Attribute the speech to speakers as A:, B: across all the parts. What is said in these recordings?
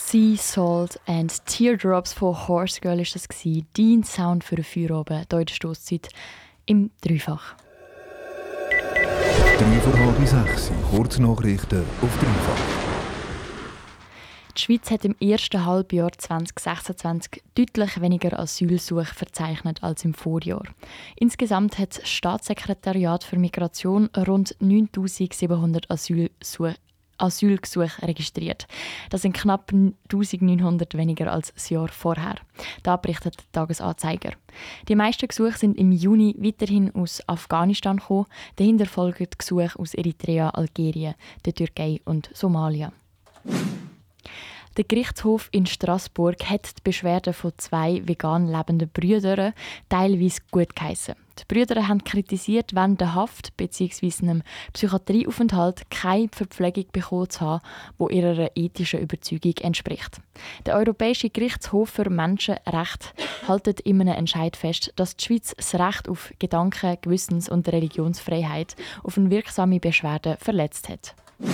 A: Sea, Salt and Teardrops von Horse Girl war das. Dein Sound für den Feierabend hier in der Stosszeit im Dreifach.
B: 5:03, Kurznachrichten auf Dreifach.
A: Die Schweiz hat im ersten Halbjahr 2026 deutlich weniger Asylsuche verzeichnet als im Vorjahr. Insgesamt hat das Staatssekretariat für Migration rund 9'700 Asylgesuche registriert. Das sind knapp 1'900 weniger als das Jahr vorher. Da berichtet der Tagesanzeiger. Die meisten Gesuche sind im Juni weiterhin aus Afghanistan gekommen. Dahinter folgen die Gesuche aus Eritrea, Algerien, der Türkei und Somalia. Der Gerichtshof in Straßburg hat die Beschwerden von 2 vegan lebenden Brüdern teilweise gutgeheissen. Die Brüder haben kritisiert, während der Haft bzw. einem Psychiatrieaufenthalt keine Verpflegung bekommen zu haben, die ihrer ethischen Überzeugung entspricht. Der Europäische Gerichtshof für Menschenrechte hält in einem Entscheid fest, dass die Schweiz das Recht auf Gedanken-, Gewissens- und Religionsfreiheit auf eine wirksame Beschwerde verletzt hat.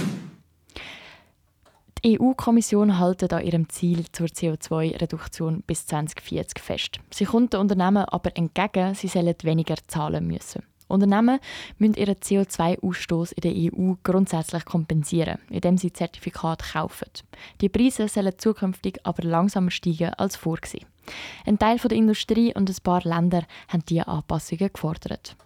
A: Die EU-Kommission hält an ihrem Ziel zur CO2-Reduktion bis 2040 fest. Sie kommt den Unternehmen aber entgegen, sie sollen weniger zahlen müssen. Unternehmen müssen ihren CO2-Ausstoß in der EU grundsätzlich kompensieren, indem sie Zertifikate kaufen. Die Preise sollen zukünftig aber langsamer steigen als vorgesehen. Ein Teil der Industrie und ein paar Länder haben diese Anpassungen gefordert.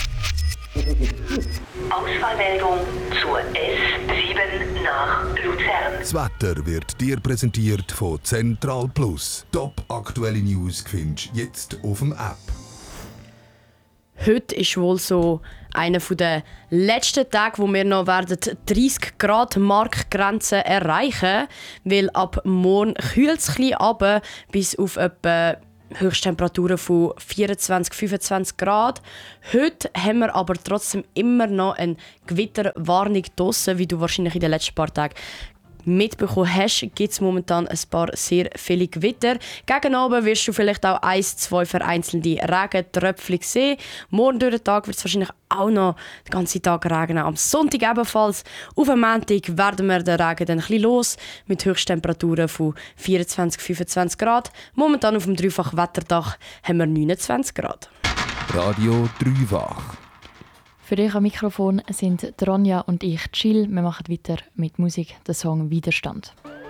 C: Ausfallmeldung zur S7 nach Luzern.
B: Das Wetter wird dir präsentiert von Central Plus. Top aktuelle News findest du jetzt auf dem App.
D: Heute ist wohl so einer der letzten Tage, wo wir noch die 30 Grad Markgrenze erreichen, weil ab morgen kühlt es ein bisschen runter bis auf etwa Höchsttemperaturen von 24, 25 Grad. Heute haben wir aber trotzdem immer noch eine Gewitterwarnung draussen, wie du wahrscheinlich in den letzten paar Tagen mitbekommen hast, gibt es momentan ein paar sehr viele Gewitter. Gegen Abend wirst du vielleicht auch 1-2 vereinzelte Regentröpfchen sehen. Morgen durch den Tag wird es wahrscheinlich auch noch den ganzen Tag regnen. Am Sonntag ebenfalls. Auf dem Montag werden wir den Regen dann ein bisschen los, mit Höchsttemperaturen von 24, 25 Grad. Momentan auf dem Dreifach-Wetterdach haben wir 29 Grad.
B: Radio Dreifach.
A: Für euch am Mikrofon sind Ronja und ich Chill. Wir machen weiter mit Musik, der Song «Widerstand».